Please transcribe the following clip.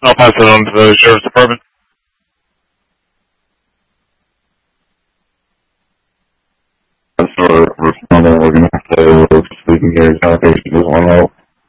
I'll pass it on to the sheriff's department. That's our respondent. We're going to have to speak and get a conversation this one out.